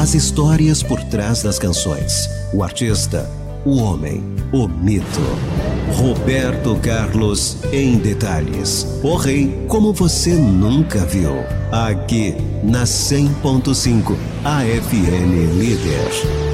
As histórias por trás das canções. O artista, o homem, o mito. Roberto Carlos em detalhes. O rei como você nunca viu. Aqui na 100.5, a FM Líder.